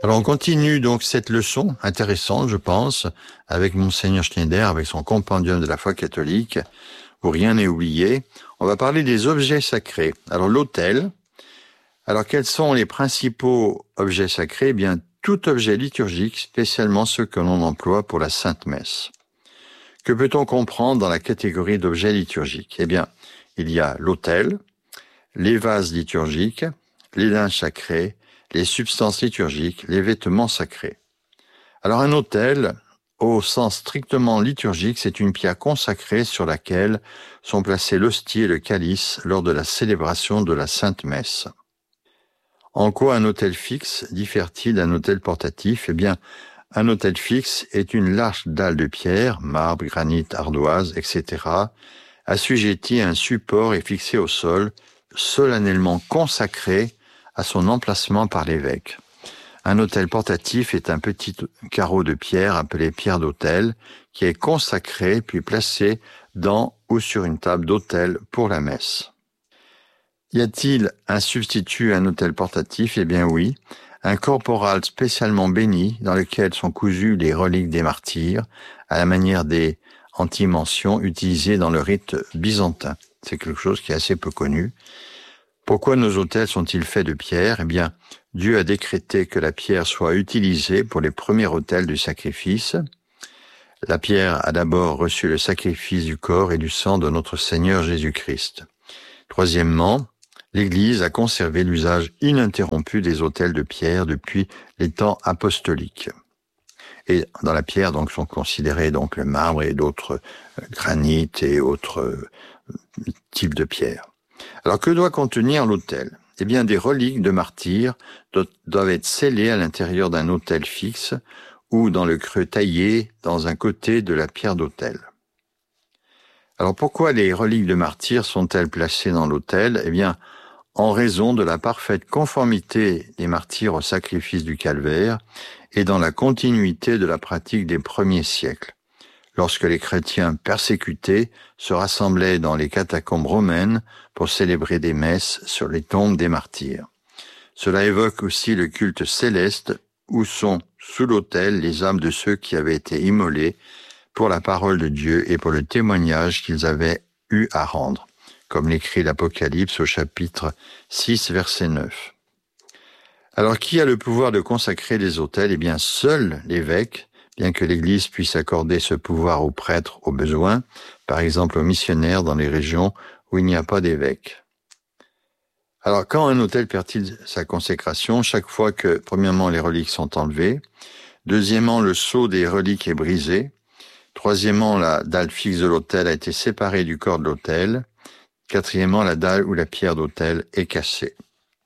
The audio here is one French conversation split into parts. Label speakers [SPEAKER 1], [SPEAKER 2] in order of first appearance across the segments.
[SPEAKER 1] Alors on continue donc cette leçon intéressante, je pense, avec Monseigneur Schneider, avec son compendium de la foi catholique, où rien n'est oublié. On va parler des objets sacrés. Alors l'autel. Alors quels sont les principaux objets sacrés? Eh bien, tout objet liturgique, spécialement ceux que l'on emploie pour la Sainte Messe. Que peut-on comprendre dans la catégorie d'objets liturgiques? Eh bien, il y a l'autel, les vases liturgiques, les linges sacrés, les substances liturgiques, les vêtements sacrés. Alors un autel, au sens strictement liturgique, c'est une pierre consacrée sur laquelle sont placés l'hostie et le calice lors de la célébration de la Sainte Messe. En quoi un autel fixe diffère-t-il d'un autel portatif? Eh bien, un autel fixe est une large dalle de pierre, marbre, granit, ardoise, etc., assujettie à un support et fixée au sol, solennellement consacré à son emplacement par l'évêque. Un autel portatif est un petit carreau de pierre appelé pierre d'autel qui est consacré puis placé dans ou sur une table d'autel pour la messe. Y a-t-il un substitut à un autel portatif? Eh bien oui, un corporal spécialement béni dans lequel sont cousues les reliques des martyrs à la manière des antimensions utilisées dans le rite byzantin. C'est quelque chose qui est assez peu connu. Pourquoi nos autels sont-ils faits de pierre? Eh bien, Dieu a décrété que la pierre soit utilisée pour les premiers autels du sacrifice. La pierre a d'abord reçu le sacrifice du corps et du sang de notre Seigneur Jésus-Christ. Troisièmement, l'Église a conservé l'usage ininterrompu des autels de pierre depuis les temps apostoliques. Et dans la pierre, donc, sont considérés donc le marbre et d'autres granites et autres types de pierres. Alors, que doit contenir l'autel? Eh bien, des reliques de martyrs doivent être scellées à l'intérieur d'un autel fixe ou dans le creux taillé dans un côté de la pierre d'autel. Alors, pourquoi les reliques de martyrs sont-elles placées dans l'autel? Eh bien, en raison de la parfaite conformité des martyrs au sacrifice du calvaire et dans la continuité de la pratique des premiers siècles, lorsque les chrétiens persécutés se rassemblaient dans les catacombes romaines pour célébrer des messes sur les tombes des martyrs. Cela évoque aussi le culte céleste où sont sous l'autel les âmes de ceux qui avaient été immolés pour la parole de Dieu et pour le témoignage qu'ils avaient eu à rendre, comme l'écrit l'Apocalypse au chapitre 6, verset 9. Alors, qui a le pouvoir de consacrer les autels? Eh bien, seul l'évêque, bien que l'Église puisse accorder ce pouvoir aux prêtres au besoin, par exemple aux missionnaires dans les régions où il n'y a pas d'évêque. Alors, quand un autel perd-il sa consécration? Chaque fois que, premièrement, les reliques sont enlevées, deuxièmement, le sceau des reliques est brisé, troisièmement, la dalle fixe de l'autel a été séparée du corps de l'autel, quatrièmement, la dalle ou la pierre d'autel est cassée.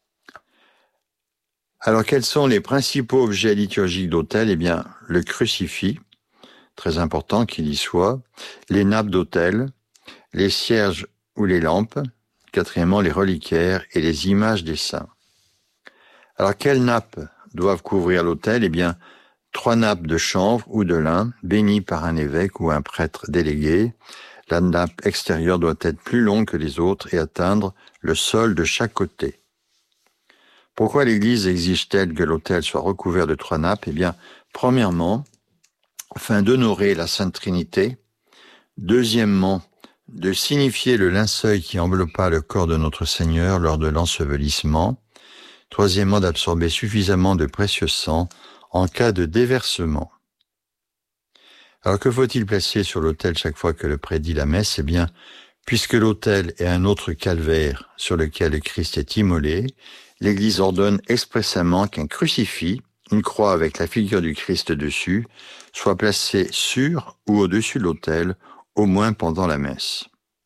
[SPEAKER 1] Alors, quels sont les principaux objets liturgiques d'autel? Eh bien, le crucifix, très important qu'il y soit, les nappes d'autel, les cierges ou les lampes, quatrièmement, les reliquaires et les images des saints. Alors, quelles nappes doivent couvrir l'autel? Eh bien, 3 nappes de chanvre ou de lin, bénies par un évêque ou un prêtre délégué. La nappe extérieure doit être plus longue que les autres et atteindre le sol de chaque côté. Pourquoi l'Église exige-t-elle que l'autel soit recouvert de 3 nappes? Eh bien, premièrement, afin d'honorer la Sainte Trinité. Deuxièmement, de signifier le linceul qui enveloppa le corps de notre Seigneur lors de l'ensevelissement. Troisièmement, d'absorber suffisamment de précieux sang en cas de déversement. Alors, que faut-il placer sur l'autel chaque fois que le prêtre dit la messe? Eh bien, puisque l'autel est un autre calvaire sur lequel le Christ est immolé, l'Église ordonne expressément qu'un crucifix, une croix avec la figure du Christ dessus, soit placé sur ou au-dessus de l'autel, au moins pendant la messe.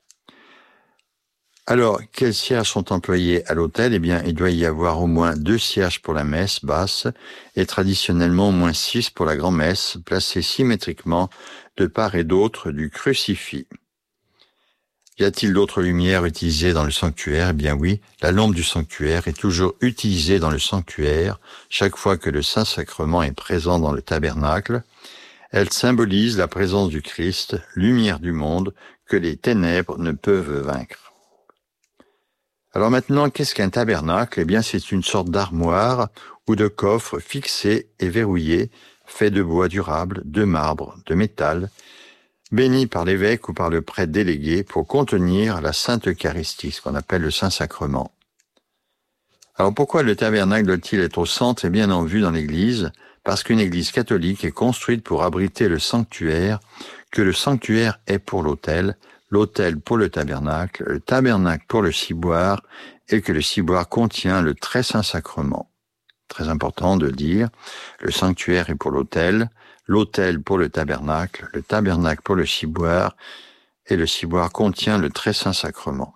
[SPEAKER 1] Alors, quels cierges sont employés à l'autel? Eh bien, il doit y avoir au moins 2 cierges pour la messe basse et traditionnellement au moins 6 pour la grand-messe, placés symétriquement de part et d'autre du crucifix. Y a-t-il d'autres lumières utilisées dans le sanctuaire? Eh bien oui, la lampe du sanctuaire est toujours utilisée dans le sanctuaire chaque fois que le Saint-Sacrement est présent dans le tabernacle. Elle symbolise la présence du Christ, lumière du monde, que les ténèbres ne peuvent vaincre. Alors maintenant, qu'est-ce qu'un tabernacle? Eh bien, c'est une sorte d'armoire ou de coffre fixé et verrouillé, fait de bois durable, de marbre, de métal, béni par l'évêque ou par le prêtre délégué pour contenir la Sainte Eucharistie, ce qu'on appelle le Saint-Sacrement. Alors pourquoi le tabernacle doit-il être au centre et bien en vue dans l'église? Parce qu'une église catholique est construite pour abriter le sanctuaire, que le sanctuaire est pour l'autel, l'autel pour le tabernacle pour le ciboire, et que le ciboire contient le très saint sacrement. Très important de dire, le sanctuaire est pour l'autel pour le tabernacle pour le ciboire, et le ciboire contient le très saint sacrement.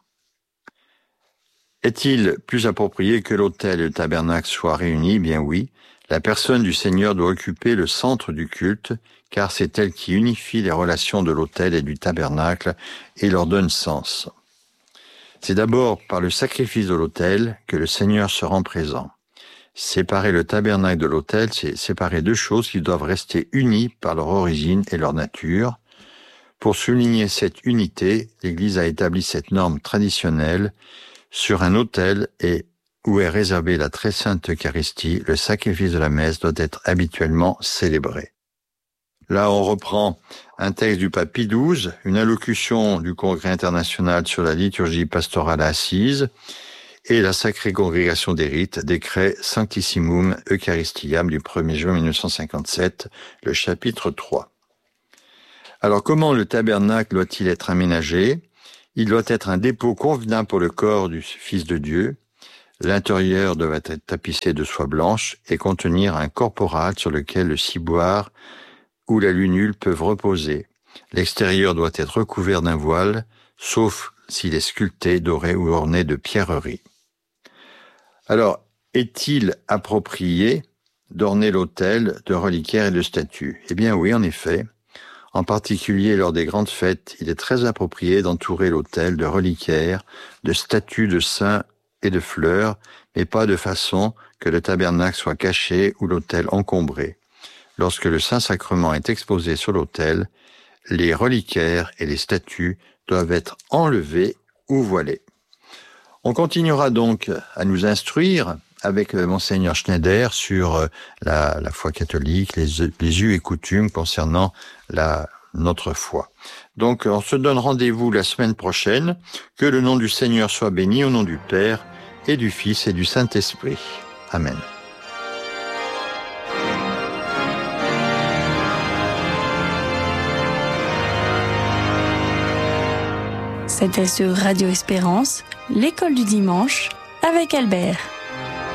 [SPEAKER 1] Est-il plus approprié que l'autel et le tabernacle soient réunis? Bien oui, la personne du Seigneur doit occuper le centre du culte, car c'est elle qui unifie les relations de l'autel et du tabernacle et leur donne sens. C'est d'abord par le sacrifice de l'autel que le Seigneur se rend présent. Séparer le tabernacle de l'autel, c'est séparer deux choses qui doivent rester unies par leur origine et leur nature. Pour souligner cette unité, l'Église a établi cette norme traditionnelle. Sur un autel où est réservée la très sainte Eucharistie, le sacrifice de la messe doit être habituellement célébré. Là, on reprend un texte du pape Pie XII, une allocution du Congrès international sur la liturgie pastorale assise et la Sacrée Congrégation des Rites, décret Sanctissimum Eucharistiam du 1er juin 1957, le chapitre 3. Alors, comment le tabernacle doit-il être aménagé? Il doit être un dépôt convenable pour le corps du Fils de Dieu. L'intérieur doit être tapissé de soie blanche et contenir un corporal sur lequel le ciboire ou la lunule peuvent reposer. L'extérieur doit être recouvert d'un voile, sauf s'il est sculpté, doré ou orné de pierreries. Alors, est-il approprié d'orner l'autel de reliquaires et de statues? Eh bien oui, en effet. En particulier lors des grandes fêtes, il est très approprié d'entourer l'autel de reliquaires, de statues de saints et de fleurs, mais pas de façon que le tabernacle soit caché ou l'autel encombré. Lorsque le Saint-Sacrement est exposé sur l'autel, les reliquaires et les statues doivent être enlevés ou voilés. On continuera donc à nous instruire avec Monseigneur Schneider sur la foi catholique, les us et coutumes concernant notre foi. Donc, on se donne rendez-vous la semaine prochaine. Que le nom du Seigneur soit béni au nom du Père et du Fils et du Saint-Esprit. Amen.
[SPEAKER 2] C'était sur Radio Espérance, l'école du dimanche, avec Albert.